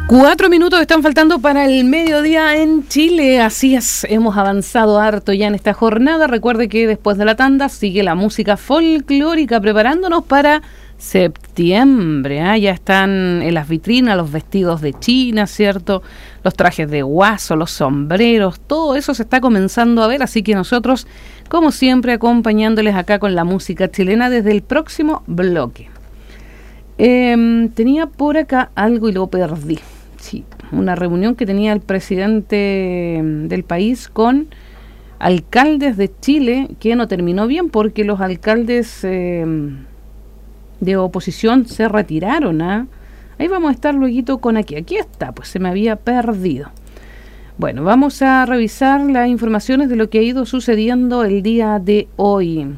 4 minutos están faltando para el mediodía en Chile, así es, hemos avanzado harto ya en esta jornada. Recuerde que después de la tanda sigue la música folclórica preparándonos para septiembre, ya están en las vitrinas los vestidos de China, ¿cierto? Los trajes de guaso, los sombreros, todo eso se está comenzando a ver, así que nosotros, como siempre, acompañándoles acá con la música chilena desde el próximo bloque. Tenía por acá algo y lo perdí. Sí, una reunión que tenía el presidente del país con alcaldes de Chile que no terminó bien porque los alcaldes de oposición se retiraron. Ahí vamos a estar luego con aquí está, pues se me había perdido. Bueno, vamos a revisar las informaciones de lo que ha ido sucediendo el día de hoy.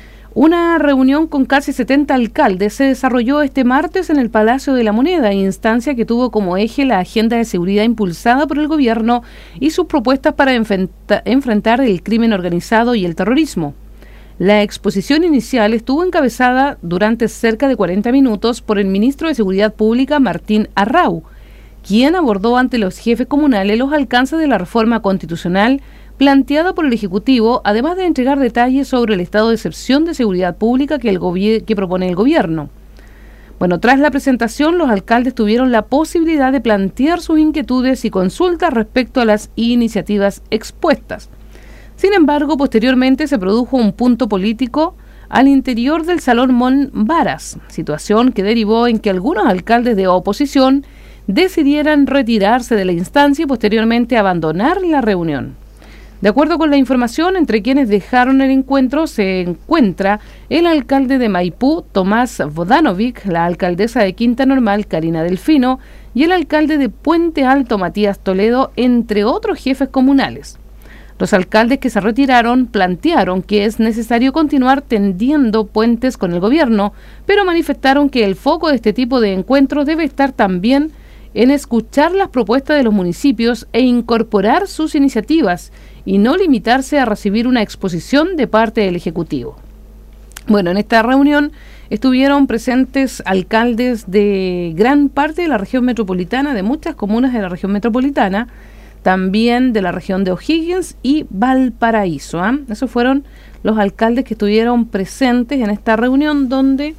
Una reunión con casi 70 alcaldes se desarrolló este martes en el Palacio de la Moneda, instancia que tuvo como eje la agenda de seguridad impulsada por el gobierno y sus propuestas para enfrentar el crimen organizado y el terrorismo. La exposición inicial estuvo encabezada durante cerca de 40 minutos por el ministro de Seguridad Pública, Martín Arrau, quien abordó ante los jefes comunales los alcances de la reforma constitucional planteada por el Ejecutivo, además de entregar detalles sobre el estado de excepción de seguridad pública que propone el gobierno. Bueno, tras la presentación, los alcaldes tuvieron la posibilidad de plantear sus inquietudes y consultas respecto a las iniciativas expuestas. Sin embargo, posteriormente se produjo un punto político al interior del Salón Mon Varas, situación que derivó en que algunos alcaldes de oposición decidieran retirarse de la instancia y posteriormente abandonar la reunión. De acuerdo con la información, entre quienes dejaron el encuentro se encuentra el alcalde de Maipú, Tomás Vodanovic, la alcaldesa de Quinta Normal, Karina Delfino, y el alcalde de Puente Alto, Matías Toledo, entre otros jefes comunales. Los alcaldes que se retiraron plantearon que es necesario continuar tendiendo puentes con el gobierno, pero manifestaron que el foco de este tipo de encuentros debe estar también en escuchar las propuestas de los municipios e incorporar sus iniciativas, y no limitarse a recibir una exposición de parte del Ejecutivo. Bueno, en esta reunión estuvieron presentes alcaldes de gran parte de la región metropolitana, de muchas comunas de la región metropolitana, también de la región de O'Higgins y Valparaíso. Esos fueron los alcaldes que estuvieron presentes en esta reunión donde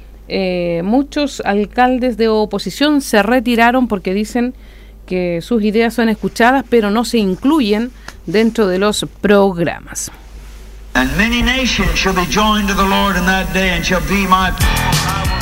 muchos alcaldes de oposición se retiraron porque dicen que sus ideas son escuchadas pero no se incluyen dentro de los programas. And many nations shall be joined to the Lord in that day and shall be my people.